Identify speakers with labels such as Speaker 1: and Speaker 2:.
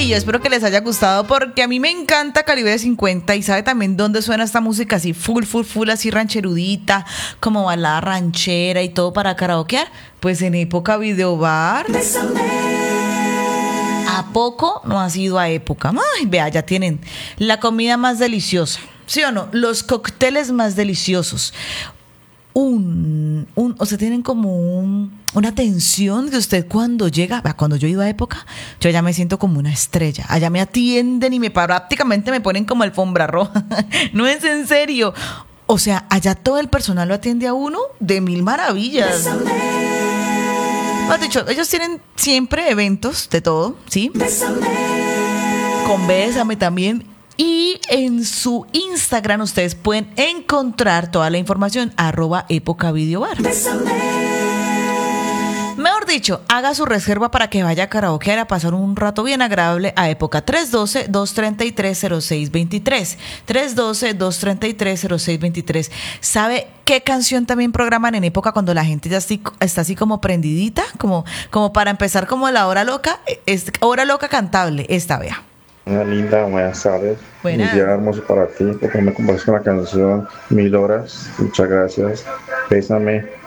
Speaker 1: Uy, espero que les haya gustado porque a mí me encanta Calibre 50 y sabe también dónde suena esta música así full, así rancherudita, como balada ranchera y todo para karaokear. Pues en Época Video Bar. ¿A poco no ha sido a época? Ay, vea, ya tienen la comida más deliciosa, ¿sí o no? Los cócteles más deliciosos. O sea, tienen como una tensión que usted cuando llega, cuando yo iba a Época, yo ya me siento como una estrella. Allá me atienden y prácticamente me ponen como alfombra roja. No es en serio. O sea, allá todo el personal lo atiende a uno de mil maravillas. Has dicho, ellos tienen siempre eventos de todo, ¿sí? Con Bésame también. Y en su Instagram ustedes pueden encontrar toda la información, @épocavideobar. Mejor dicho, haga su reserva para que vaya a karaokear a pasar un rato bien agradable a Época. 312-233-0623. 312-233-0623. ¿Sabe qué canción también programan en Época cuando la gente ya está así como prendidita? Como para empezar como la hora loca. Hora loca cantable, esta vea.
Speaker 2: Una linda, buenas tardes.
Speaker 1: Buenas.
Speaker 2: Un día hermoso para ti, porque me compartes con la canción 1000 horas. Muchas gracias. Bésame.